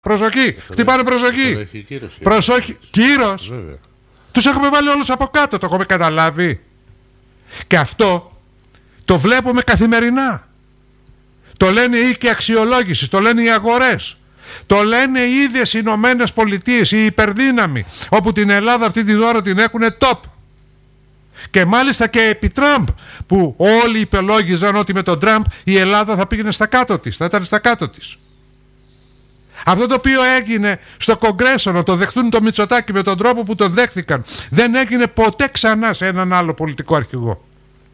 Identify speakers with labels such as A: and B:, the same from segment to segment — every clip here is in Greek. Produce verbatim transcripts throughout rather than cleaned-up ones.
A: Προσοχή, χτυπάνε προσοχή. Προσοχή, κύρος. Τους έχουμε βάλει όλους από κάτω, το έχουμε καταλάβει. Και αυτό το βλέπουμε καθημερινά. Το λένε οι οίκοι αξιολόγησης, το λένε οι αγορές. Το λένε οι ίδιες οι Ηνωμένες Πολιτείες, η υπερδύναμη, όπου την Ελλάδα αυτή την ώρα την έχουνε top. Και μάλιστα και επί Τραμπ, που όλοι υπελόγιζαν ότι με τον Τραμπ η Ελλάδα θα πήγαινε στα κάτω της, θα ήταν στα κάτω της. Αυτό το οποίο έγινε στο Κογκρέσο, να το δεχτούν το Μητσοτάκη με τον τρόπο που τον δέχθηκαν, δεν έγινε ποτέ ξανά σε έναν άλλο πολιτικό αρχηγό.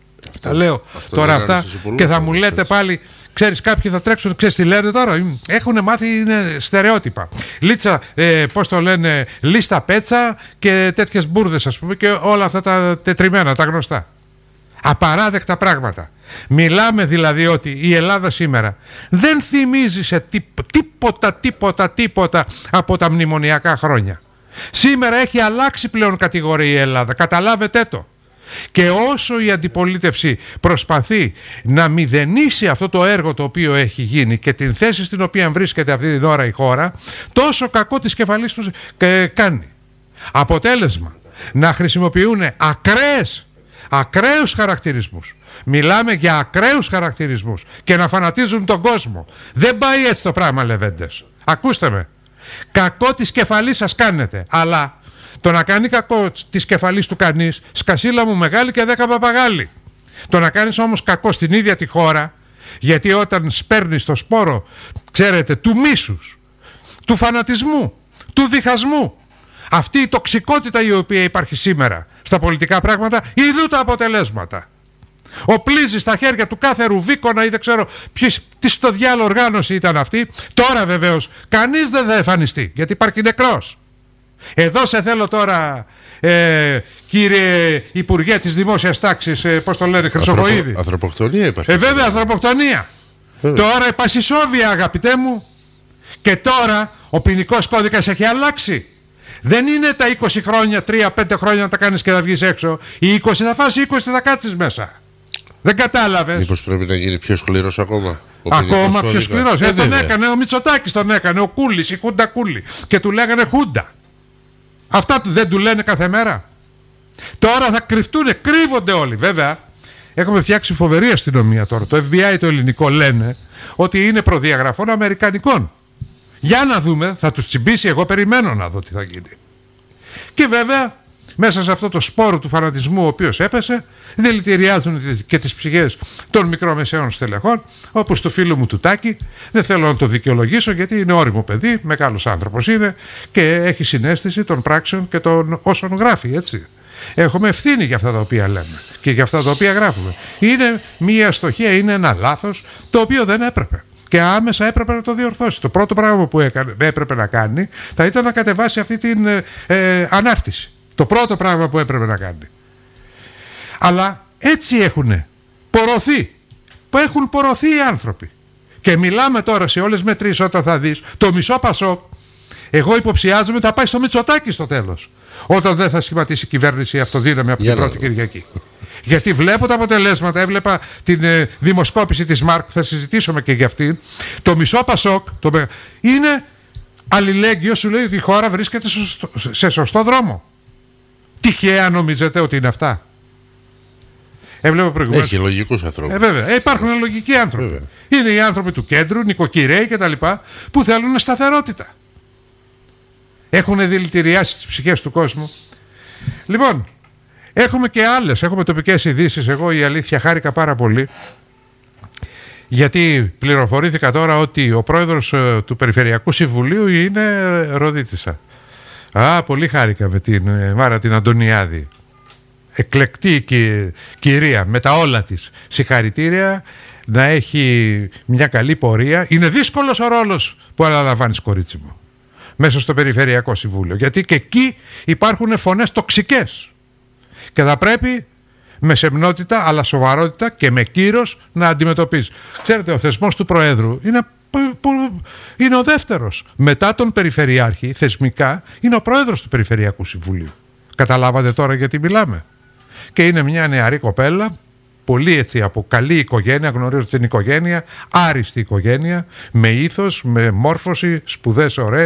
A: Τα λέω αυτό τώρα αυτά και θα μου λέτε έτσι. Πάλι, ξέρεις, κάποιοι θα τρέξουν, ξέρεις τι λένε τώρα, έχουν μάθει, είναι στερεότυπα. Λίτσα, ε, πώς το λένε, λίστα πέτσα και τέτοιες μπουρδες, ας πούμε, και όλα αυτά τα τετριμένα, τα γνωστά. Απαράδεκτα πράγματα. Μιλάμε δηλαδή ότι η Ελλάδα σήμερα δεν θυμίζει σε τίποτα, τίποτα, τίποτα από τα μνημονιακά χρόνια. Σήμερα έχει αλλάξει πλέον κατηγορία η Ελλάδα, καταλάβετε το. Και όσο η αντιπολίτευση προσπαθεί να μηδενίσει αυτό το έργο το οποίο έχει γίνει και την θέση στην οποία βρίσκεται αυτή την ώρα η χώρα, τόσο κακό της κεφαλής τους κάνει. Αποτέλεσμα, να χρησιμοποιούν ακραίες, ακραίους χαρακτηρισμούς. Μιλάμε για ακραίους χαρακτηρισμούς και να φανατίζουν τον κόσμο. Δεν πάει έτσι το πράγμα, λεβέντες. Ακούστε με. Κακό της κεφαλής σας κάνετε, αλλά το να κάνει κακό της κεφαλής του κανείς, σκασίλα μου μεγάλη και δέκα παπαγάλη. Το να κάνεις όμως κακό στην ίδια τη χώρα, γιατί όταν σπέρνεις το σπόρο, ξέρετε, του μίσους, του φανατισμού, του διχασμού, αυτή η τοξικότητα η οποία υπάρχει σήμερα στα πολιτικά πράγματα, ειδού τα αποτελέσματα. Οπλίζει στα χέρια του κάθε ρουβίκονα ή δεν ξέρω ποιος, τι στο διάλογο οργάνωση ήταν αυτή. Τώρα βεβαίως κανείς δεν θα εμφανιστεί, γιατί υπάρχει νεκρός. Εδώ σε θέλω τώρα, ε, κύριε Υπουργέ της Δημόσιας Τάξης, ε, πώς το λένε, Χρυσοβοΐδη. Ανθρωπο,
B: ανθρωποκτονία υπάρχει.
A: Ε, βέβαια, ανθρωποκτονία. Βέβαια. Τώρα επασισόβια, αγαπητέ μου. Και τώρα ο ποινικός κώδικας έχει αλλάξει. Δεν είναι τα είκοσι χρόνια, τρία πέντε χρόνια να τα κάνεις και να βγεις έξω. Οι είκοσι θα φας, οι είκοσι θα κάτσεις μέσα. Δεν κατάλαβες.
B: Μήπως πρέπει να γίνει πιο σκληρός ακόμα.
A: Ακόμα πιο σκληρός. Ε, τον έκανε, ο Μητσοτάκης τον έκανε, ο Κούλης, η Χούντα Κούλη. Και του λέγανε Χούντα. Αυτά του δεν του λένε κάθε μέρα. Τώρα θα κρυφτούνε, κρύβονται όλοι. Βέβαια, έχουμε φτιάξει φοβερή αστυνομία τώρα. Το εφ μπι άι το ελληνικό λένε ότι είναι προδιαγραφών αμερικανικών. Για να δούμε, θα τους τσιμπήσει, εγώ περιμένω να δω τι θα γίνει. Και βέβαια, μέσα σε αυτό το σπόρο του φανατισμού ο οποίος έπεσε, δηλητηριάζουν και τις ψυχές των μικρομεσαίων στελεχών, όπως του φίλου μου του Τάκη. Δεν θέλω να το δικαιολογήσω, γιατί είναι όριμο παιδί, μεγάλος άνθρωπος είναι και έχει συναίσθηση των πράξεων και των όσων γράφει, έτσι. Έχουμε ευθύνη για αυτά τα οποία λέμε και για αυτά τα οποία γράφουμε. Είναι μια αστοχία, είναι ένα λάθος το οποίο δεν έπρεπε. Και άμεσα έπρεπε να το διορθώσει. Το πρώτο πράγμα που έκανε, έπρεπε να κάνει θα ήταν να κατεβάσει αυτή την ε, ε, ανάρτηση. Το πρώτο πράγμα που έπρεπε να κάνει. Αλλά έτσι έχουν πορωθεί. Που έχουν πορωθεί οι άνθρωποι. Και μιλάμε τώρα σε όλες μετρήσεις, όταν θα δεις το μισό Πασόκ, εγώ υποψιάζομαι θα πάει στο Μητσοτάκη στο τέλος. Όταν δεν θα σχηματίσει η κυβέρνηση αυτοδύναμη από την πρώτη Κυριακή. Γιατί βλέπω τα αποτελέσματα, έβλεπα την ε, δημοσκόπηση της ΜΑΡΚ, θα συζητήσουμε και για αυτήν. Το μισό Πασόκ το, είναι αλληλέγγυο, σου λέει ότι η χώρα βρίσκεται σε σωστό, σε σωστό δρόμο. Τυχαία νομίζετε ότι είναι αυτά? Έβλεπα προηγουμένως.
B: Έχει λογικούς ανθρώπους.
A: Ε, βέβαια. Ε, υπάρχουν ε, λογικοί άνθρωποι. Βέβαια. Είναι οι άνθρωποι του κέντρου, νοικοκυρέοι κτλ. Που θέλουν σταθερότητα. Έχουν δηλητηριάσει τις ψυχές του κόσμου. Λοιπόν, έχουμε και άλλες, έχουμε τοπικές ειδήσεις. Εγώ η αλήθεια χάρηκα πάρα πολύ, γιατί πληροφορήθηκα τώρα ότι ο πρόεδρος ε, του Περιφερειακού Συμβουλίου είναι Ροδίτισσα. Α, πολύ χάρηκα με την ε, Μάρα την Αντωνιάδη. Εκλεκτή και, κυρία με τα όλα της. Συγχαρητήρια, να έχει μια καλή πορεία. Είναι δύσκολος ο ρόλος που αναλαμβάνεις, κορίτσι μου, μέσα στο Περιφερειακό Συμβούλιο, γιατί και εκεί υπάρχουν φωνές τοξικές και θα πρέπει με σεμνότητα αλλά σοβαρότητα και με κύρος να αντιμετωπίσει. Ξέρετε, ο θεσμός του Προέδρου είναι, είναι ο δεύτερος μετά τον Περιφερειάρχη. Θεσμικά είναι ο Πρόεδρος του Περιφερειακού Συμβουλίου. Καταλάβατε τώρα γιατί μιλάμε? Και είναι μια νεαρή κοπέλα, πολύ έτσι από καλή οικογένεια, γνωρίζω την οικογένεια, άριστη οικογένεια, με ήθος, με μόρφωση, σπουδές ωραίες.